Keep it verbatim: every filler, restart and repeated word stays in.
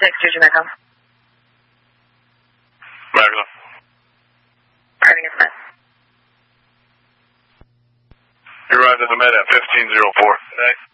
six, Juju Metcalf. Magna. Private Smith. You're riding the med at fifteen oh four. Thanks.